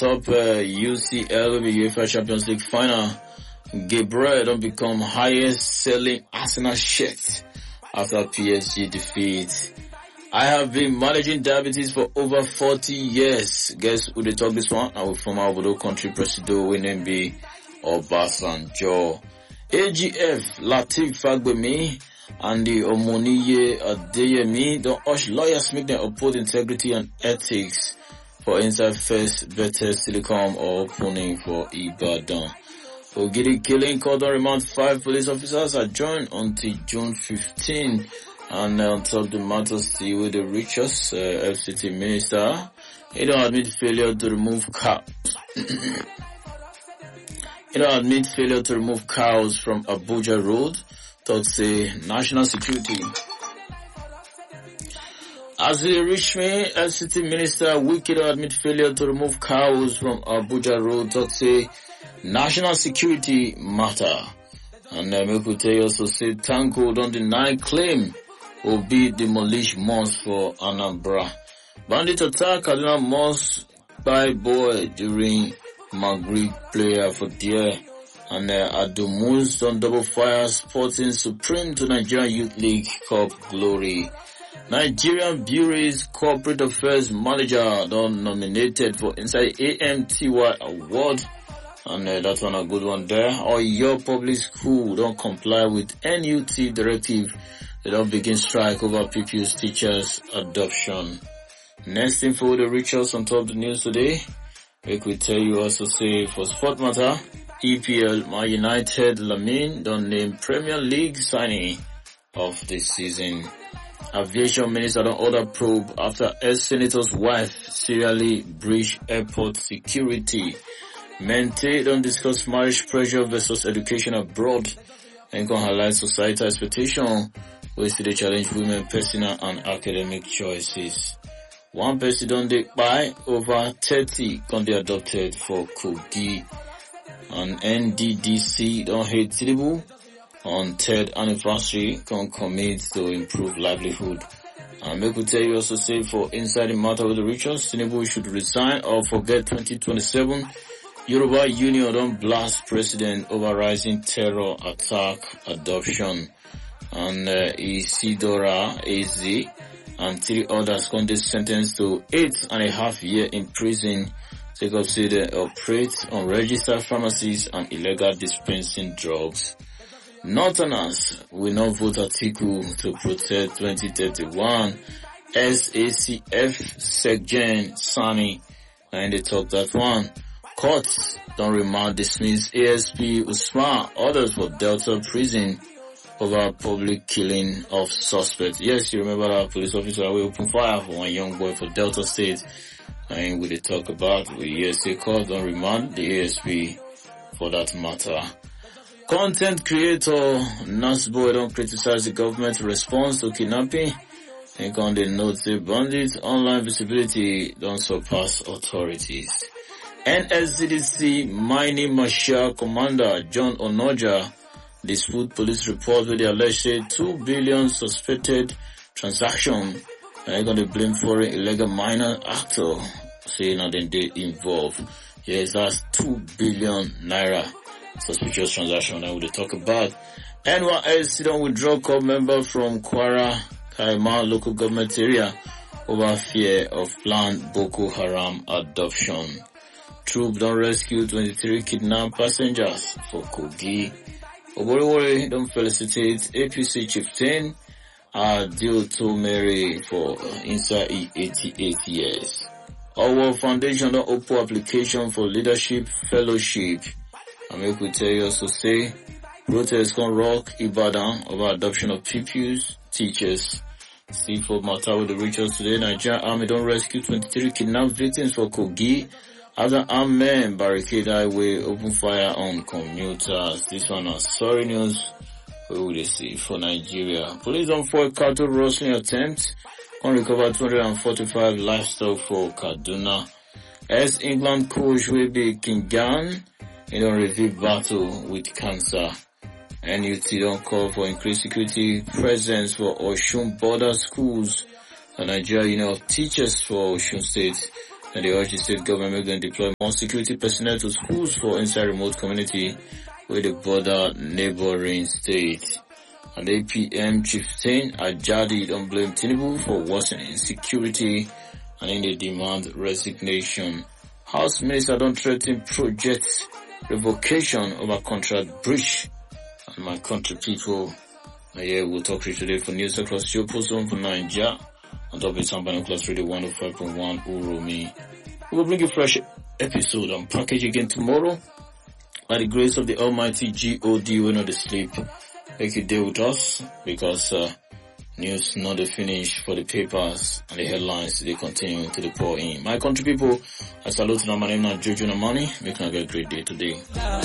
top UCL will be UEFA Champions League final. Gabriel don't become highest selling Arsenal shirt after PSG defeat. I have been managing diabetes for over 40 years. Guess who they talk this one? Our former Obodo country president Winembe Obasanjo. AGF Lateef Fagbemi and the Omoniye Adeyemi don't urge lawyers make them uphold integrity and ethics for inside first better Silicon or opening for Ibadan. Ogidi killing called on remand 5 police officers are joined until June 15. And on top of the matter still with the richest FCT minister, he don't admit failure to remove cows. He don't admit failure to remove cows from Abuja Road. Thought say national security. As the Richmond FCT minister, Wike don't admit failure to remove cows from Abuja Road. Thought say national security matter. And Mekute also say Tanko don't deny claim will be demolished mosque for Anambra. Bandit attack Kaduna Mosque by boy during Maghrib prayer for deer. And Adumus on double fire sporting supreme to Nigerian Youth League Cup glory. Nigerian Breweries Corporate Affairs Manager don nominated for inside AMTY Award. And that one a good one there. Or your public school don't comply with NUT directive. They don't begin strike over PPU's teachers adoption. Next info the rituals on top of the news today. We could tell you also say for sport matter, EPL Man United Lamine don't name Premier League signing of this season. Aviation Minister don't order probe after ex-senator's wife serially breached airport security. Mente don't discuss marriage pressure versus education abroad and can highlight societal expectation which they challenge women personal and academic choices. One person don't they buy over 30 can be adopted for Kogi. And NDDC don't hate Tinubu on 3rd anniversary can commit to improve livelihood. And make we tell you also say for inside the matter with the rituals, Tinubu should resign or forget 2027. Yoruba Union don't blast president over rising terror attack adoption. And Isidora AZ and 3 others condemned sentenced to 8.5 years in prison. Take up say they operate unregistered pharmacies and illegal dispensing drugs. Northerners will not vote article to protect 2031. SACF Secgen Sani and they talk that one. Courts don't remand dismiss ASP Usman orders for Delta prison over public killing of suspects. Yes, you remember that police officer will open fire for one young boy for Delta State. And we talk about the USA court don't remand the ASP for that matter. Content creator Nasboy don't criticize the government response to kidnapping. And on the note say bandits online visibility don't surpass authorities. NSCDC Mining Marshal Commander John Onoja dispute police report with the alleged 2 billion suspected transaction. And they're going to blame foreign illegal miner actor saying that they involved. Yes, that's 2 billion naira suspicious transaction that we'll talk about. NYSC don't withdraw corps member from Kwara Kaima local government area over fear of planned Boko Haram adoption. Troops don't rescue 23 kidnapped passengers for Kogi. Oborewore don't felicitate APC chieftain Adil Tomere for inside 88 years. Our foundation don't open application for leadership fellowship. And we could tell you also say protests can rock Ibadan over adoption of PPUs, teachers. Steve for matter with the rituals today. Nigerian Army don't rescue 23 kidnapped victims for Kogi. After armed men barricade highway, open fire on commuters. This one is sorry news. Where would they see for Nigeria? Police on 4 cattle rustling attempts. Can recover 245 livestock for Kaduna. As England coach will be Kingan in a review battle with cancer. NUT don't call for increased security presence for Osun border schools. The Nigeria Union of Teachers for Osun State And they urge the state government make them deploy more security personnel to schools for inside remote community with the border neighboring state. And APM Chieftain Ajadi don't blame Tinubu for worsening insecurity and in the demand resignation. House Minister don't threaten project revocation over contract breach. And my country people, here we'll talk to you today for news across your post zone for Nigeria. On top of it, Sampan Class Radio 105.1 Uromi. We will bring you a fresh episode and package again tomorrow. By the grace of the Almighty God, we know the sleep. Make you deal with us because news not the finish for the papers and the headlines they continue to pour in. My country people, I salute you. My name is Jojo Namani. Make you have a great day today.